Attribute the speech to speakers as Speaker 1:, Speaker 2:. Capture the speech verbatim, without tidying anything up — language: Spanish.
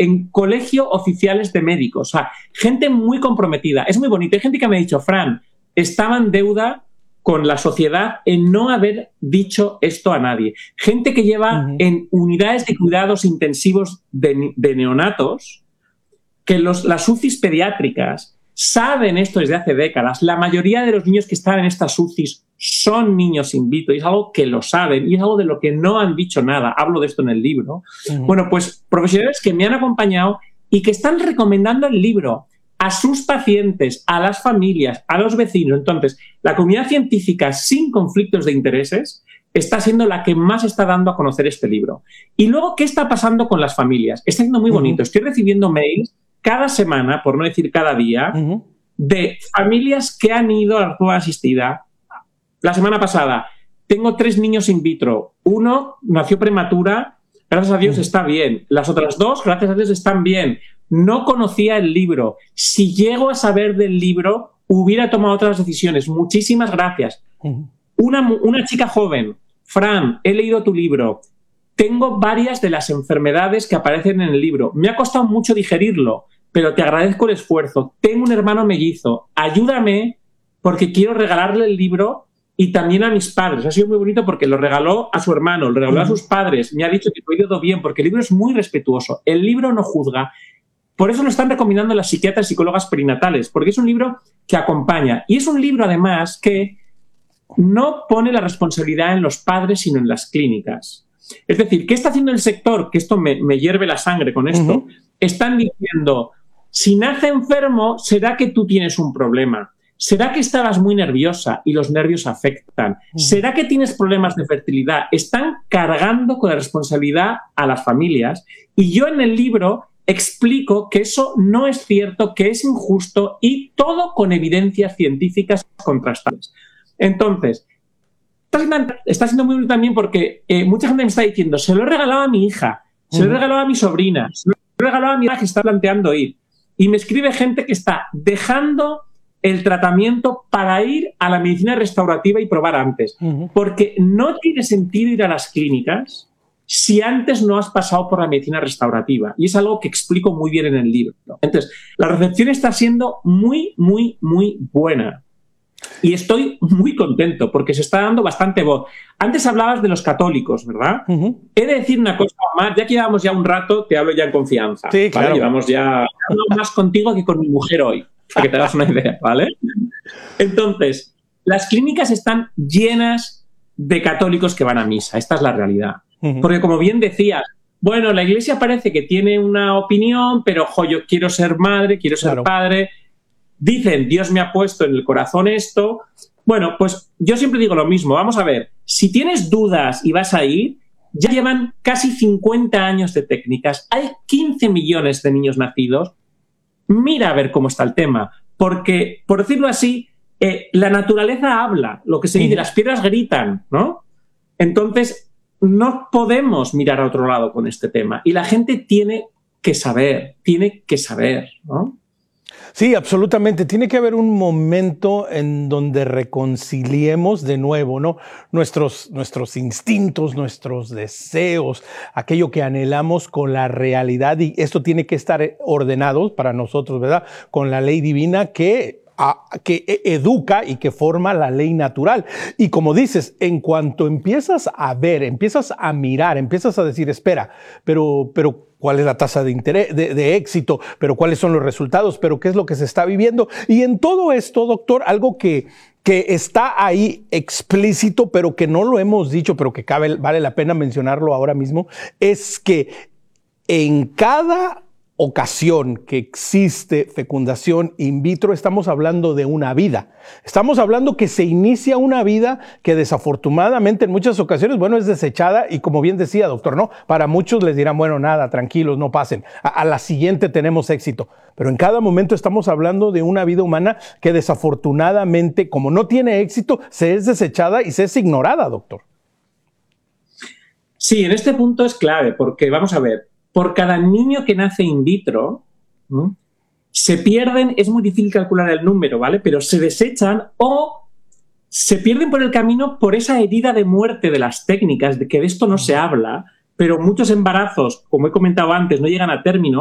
Speaker 1: en colegio oficiales de médicos. O sea, gente muy comprometida. Es muy bonito. Hay gente que me ha dicho, Fran, estaba en deuda con la sociedad en no haber dicho esto a nadie. Gente que lleva uh-huh. en unidades de cuidados intensivos de, de neonatos, que los, las U C Is pediátricas saben esto desde hace décadas. La mayoría de los niños que están en estas U C Is son niños in vitro y es algo que lo saben y es algo de lo que no han dicho nada. Hablo de esto en el libro. Uh-huh. Bueno, pues profesionales que me han acompañado y que están recomendando el libro a sus pacientes, a las familias, a los vecinos. Entonces, la comunidad científica sin conflictos de intereses está siendo la que más está dando a conocer este libro. Y luego, ¿qué está pasando con las familias? Está siendo muy bonito. Uh-huh. Estoy recibiendo mails cada semana, por no decir cada día, uh-huh. de familias que han ido a la prueba asistida. La semana pasada, tengo tres niños in vitro. Uno nació prematura, gracias a Dios uh-huh. está bien. Las otras dos, gracias a Dios, están bien. No conocía el libro. Si llego a saber del libro, hubiera tomado otras decisiones. Muchísimas gracias. Uh-huh. Una, una chica joven, Fran, he leído tu libro. Tengo varias de las enfermedades que aparecen en el libro. Me ha costado mucho digerirlo, pero te agradezco el esfuerzo. Tengo un hermano mellizo. Ayúdame porque quiero regalarle el libro y también a mis padres. Ha sido muy bonito porque lo regaló a su hermano, lo regaló uh-huh. a sus padres. Me ha dicho que lo he ido bien porque el libro es muy respetuoso. El libro no juzga. Por eso lo están recomendando las psiquiatras y psicólogas perinatales, porque es un libro que acompaña. Y es un libro, además, que no pone la responsabilidad en los padres, sino en las clínicas. Es decir, ¿qué está haciendo el sector? Que esto me, me hierve la sangre con esto. Uh-huh. Están diciendo, si nace enfermo, será que tú tienes un problema. ¿Será que estabas muy nerviosa y los nervios afectan? Uh-huh. ¿Será que tienes problemas de fertilidad? Están cargando con la responsabilidad a las familias. Y yo en el libro explico que eso no es cierto, que es injusto y todo con evidencias científicas contrastadas. Entonces, está siendo muy bonito también porque eh, mucha gente me está diciendo, se lo he regalado a mi hija, se lo he regalado a mi sobrina, se lo he regalado a mi hija que está planteando ir. Y me escribe gente que está dejando el tratamiento para ir a la medicina restaurativa y probar antes. Uh-huh. Porque no tiene sentido ir a las clínicas si antes no has pasado por la medicina restaurativa. Y es algo que explico muy bien en el libro. Entonces, la recepción está siendo muy, muy, muy buena. Y estoy muy contento porque se está dando bastante voz. Antes hablabas de los católicos, ¿verdad? Uh-huh. He de decir una cosa más. Ya que llevamos ya un rato, te hablo ya en confianza. Sí, claro. ¿Vale? Llevamos ya hablo más contigo que con mi mujer hoy, para que te hagas una idea, ¿vale? Entonces, las clínicas están llenas de católicos que van a misa. Esta es la realidad. Porque como bien decías, bueno, la iglesia parece que tiene una opinión, pero jo, yo quiero ser madre, quiero ser claro. padre. Dicen, Dios me ha puesto en el corazón esto. Bueno, pues yo siempre digo lo mismo. Vamos a ver, si tienes dudas y vas a ir, ya llevan casi cincuenta años de técnicas. Hay quince millones de niños nacidos. Mira a ver cómo está el tema. Porque, por decirlo así, eh, la naturaleza habla. Lo que se dice, las piedras gritan, ¿no? Entonces, no podemos mirar a otro lado con este tema. Y la gente tiene que saber, tiene que saber, ¿no?
Speaker 2: Sí, absolutamente. Tiene que haber un momento en donde reconciliemos de nuevo, ¿no? Nuestros, nuestros instintos, nuestros deseos, aquello que anhelamos con la realidad. Y esto tiene que estar ordenado para nosotros, ¿verdad? Con la ley divina que... A, que educa y que forma la ley natural. Y como dices, en cuanto empiezas a ver, empiezas a mirar, empiezas a decir, espera, pero, pero ¿cuál es la tasa de, interés, de, de éxito? ¿Pero cuáles son los resultados? ¿Pero qué es lo que se está viviendo? Y en todo esto, doctor, algo que, que está ahí explícito, pero que no lo hemos dicho, pero que cabe, vale la pena mencionarlo ahora mismo, es que en cada ocasión que existe fecundación in vitro, estamos hablando de una vida. Estamos hablando que se inicia una vida que desafortunadamente en muchas ocasiones, bueno, es desechada y como bien decía, doctor, ¿no? Para muchos les dirán, bueno, nada, tranquilos, no pasen. A, a la siguiente tenemos éxito. Pero en cada momento estamos hablando de una vida humana que desafortunadamente, como no tiene éxito, se es desechada y se es ignorada, doctor.
Speaker 1: Sí, en este punto es clave porque, vamos a ver, por cada niño que nace in vitro, ¿no? Se pierden, es muy difícil calcular el número, ¿vale? Pero se desechan o se pierden por el camino por esa herida de muerte de las técnicas, de que de esto no se habla, pero muchos embarazos, como he comentado antes, no llegan a término